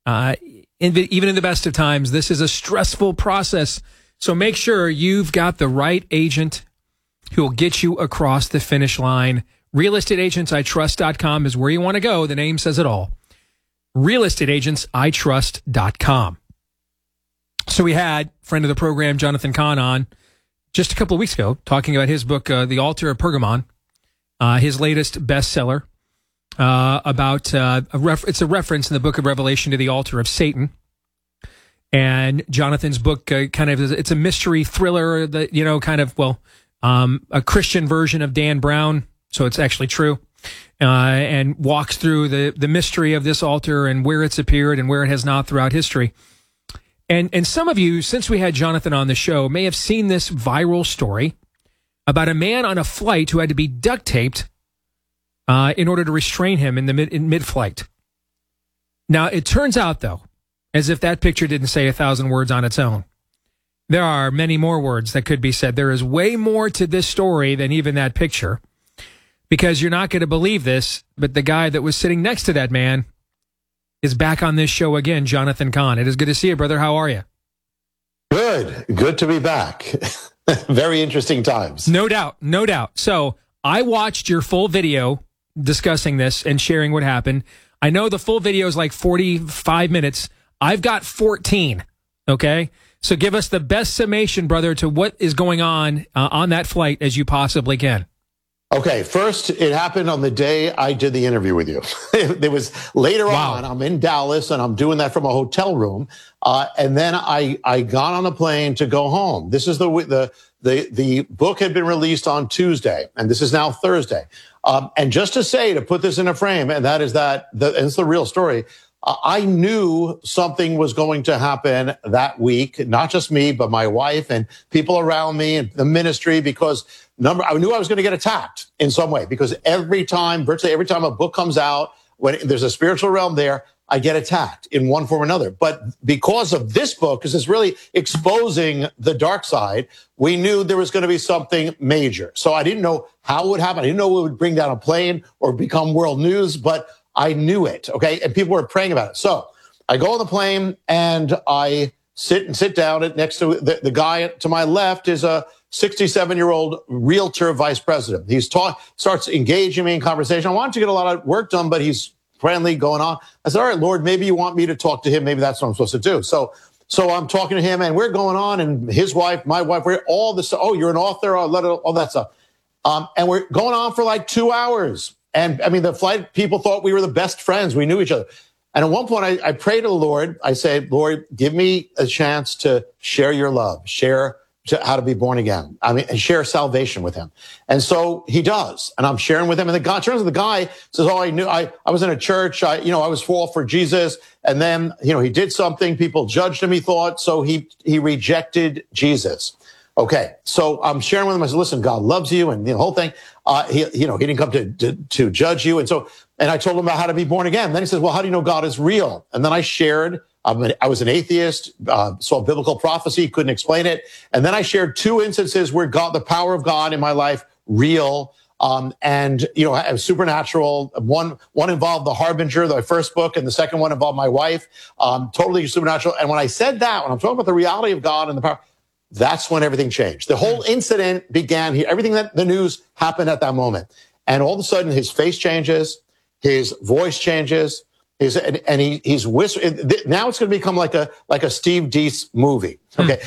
Even in the best of times, this is a stressful process. So make sure you've got the right agent who will get you across the finish line. RealestateAgentsITrust.com is where you want to go. The name says it all. RealestateAgentsITrust.com. So we had friend of the program, Jonathan Cahn, on just a couple of weeks ago talking about his book, The Altar of Pergamon, his latest bestseller, it's a reference in the book of Revelation to the altar of Satan. And Jonathan's book it's a mystery thriller that, a Christian version of Dan Brown. So it's actually true. And walks through the mystery of this altar and where it's appeared and where it has not throughout history. And some of you, since we had Jonathan on the show, may have seen this viral story about a man on a flight who had to be duct taped in order to restrain him in mid-flight. Now, it turns out, though, as if that picture didn't say 1,000 words on its own, there are many more words that could be said. There is way more to this story than even that picture, because you're not going to believe this, but the guy that was sitting next to that man is back on this show again, Jonathan Cahn. It is good to see you, brother. How are you? Good to be back. Very interesting times. No doubt. So I watched your full video discussing this and sharing what happened. I know the full video is like 45 minutes. I've got 14. Okay. So give us the best summation, brother, to what is going on that flight as you possibly can. Okay. First, it happened on the day I did the interview with you. It was later on. I'm in Dallas and I'm doing that from a hotel room. And then I got on a plane to go home. This is the book had been released on Tuesday, and this is now Thursday. And just to put this in a frame, and that is and it's the real story. I knew something was going to happen that week, not just me, but my wife and people around me and the ministry, because I knew I was going to get attacked in some way, because virtually every time a book comes out, when there's a spiritual realm there, I get attacked in one form or another. But because of this book, because it's really exposing the dark side, we knew there was going to be something major. So I didn't know how it would happen. I didn't know it would bring down a plane or become world news, but I knew it, okay? And people were praying about it. So I go on the plane and I sit down next to the guy to my left is a 67-year-old realtor vice president. Starts engaging me in conversation. I wanted to get a lot of work done, but he's friendly going on. I said, all right, Lord, maybe you want me to talk to him. Maybe that's what I'm supposed to do. So I'm talking to him and we're going on, and his wife, my wife, we're all this. Oh, you're an author. All that stuff. And we're going on for like 2 hours. And I mean, the flight people thought we were the best friends. We knew each other. And at one point I prayed to the Lord. I said, Lord, give me a chance to share your love, share how to be born again. And share salvation with him. And so he does. And I'm sharing with him. And turns out the guy says, oh, I knew I was in a church. I was all for Jesus. And then, he did something. People judged him, he thought. So he rejected Jesus. Okay. So I'm sharing with him. I said, listen, God loves you. And the whole thing, he didn't come to judge you. And I told him about how to be born again. And then he says, well, how do you know God is real? And then I shared, I was an atheist, saw biblical prophecy, couldn't explain it. And then I shared 2 instances where the power of God in my life, real, and supernatural. One involved the Harbinger, the first book, and the second one involved my wife, totally supernatural. And when I said that, when I'm talking about the reality of God and the power, that's when everything changed. The whole incident began here. Everything that the news happened at that moment. And all of a sudden his face changes, his voice changes, he's whispering. Now it's going to become like a Steve Deese movie. Okay.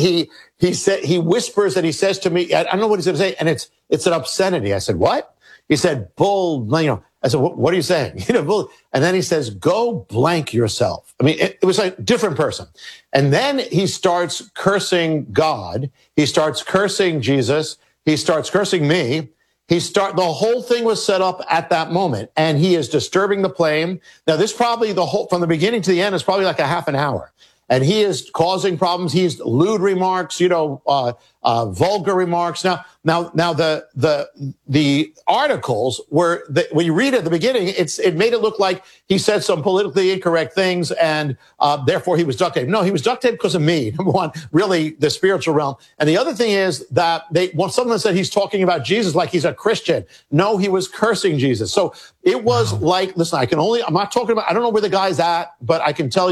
He whispers and he says to me, I don't know what he's going to say. And it's an obscenity. I said, what? He said, bull, I said, what are you saying? Bull. And then he says, go blank yourself. I mean, it was like a different person. And then he starts cursing God. He starts cursing Jesus. He starts cursing me. The whole thing was set up at that moment, and he is disturbing the plane. Now, this probably from the beginning to the end is probably like a half an hour. And he is causing problems. He's lewd remarks, vulgar remarks. Now, the articles were when you read at the beginning, it made it look like he said some politically incorrect things, and therefore he was duct taped. No, he was duct taped because of me. Number one, really the spiritual realm. And the other thing is that someone said he's talking about Jesus like he's a Christian. No, he was cursing Jesus. So it was like, listen, I'm not talking about. I don't know where the guy's at, but I can tell you.